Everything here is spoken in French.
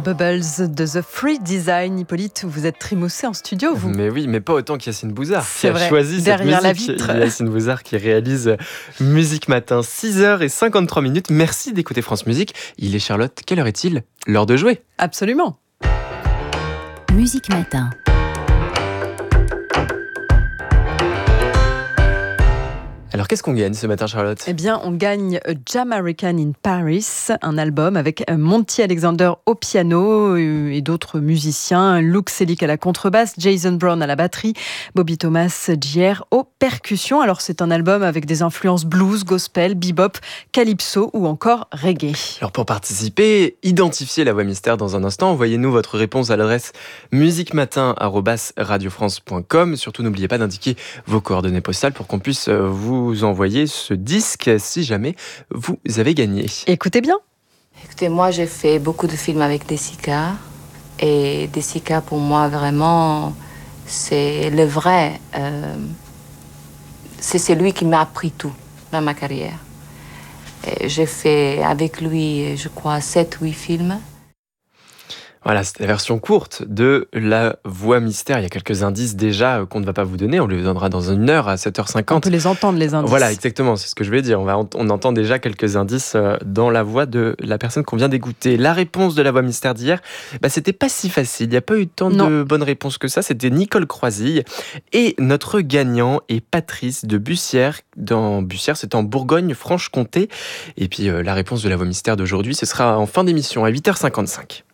Bubbles de The Free Design. Hippolyte, vous êtes trimoussé en studio, vous? Mais oui, mais pas autant qu'Yacine Bouzard qui C'est a vrai, choisi cette derrière la musique. vitre. Yacine Bouzard qui réalise Musique Matin, 6h53. Merci d'écouter France Musique. Il est Charlotte, quelle heure est-il? L'heure de jouer. Absolument. Musique Matin. Alors qu'est-ce qu'on gagne ce matin, Charlotte? Eh bien, on gagne A Jamaican in Paris, un album avec Monty Alexander au piano et d'autres musiciens. Luke Selig à la contrebasse, Jason Brown à la batterie, Bobby Thomas Jr. aux percussions. Alors c'est un album avec des influences blues, gospel, bebop, calypso ou encore reggae. Alors pour participer, identifiez la voix mystère dans un instant. Envoyez-nous votre réponse à l'adresse musiquematin@radiofrance.com. Surtout n'oubliez pas d'indiquer vos coordonnées postales pour qu'on puisse vous envoyer ce disque si jamais vous avez gagné. Écoutez bien. Écoutez, moi j'ai fait beaucoup de films avec Desica et Desica pour moi vraiment c'est le vrai, c'est celui qui m'a appris tout dans ma carrière. Et j'ai fait avec lui je crois 7-8 films. Voilà, c'était la version courte de La Voix Mystère. Il y a quelques indices déjà qu'on ne va pas vous donner. On les donnera dans une heure à 7h50. On peut les entendre, les indices. Voilà, exactement, c'est ce que je voulais dire. On entend déjà quelques indices dans la voix de la personne qu'on vient d'écouter. La réponse de La Voix Mystère d'hier, c'était pas si facile. Il n'y a pas eu tant de bonnes réponses que ça. C'était Nicole Croisille. Et notre gagnant est Patrice de Bussière. Bussière, c'est en Bourgogne-Franche-Comté. Et puis la réponse de La Voix Mystère d'aujourd'hui, ce sera en fin d'émission à 8h55.